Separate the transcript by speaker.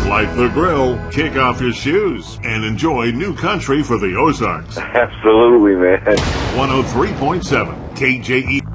Speaker 1: Light the grill, kick off your shoes, and enjoy new country for the Ozarks.
Speaker 2: Absolutely, man.
Speaker 1: 103.7 KJE.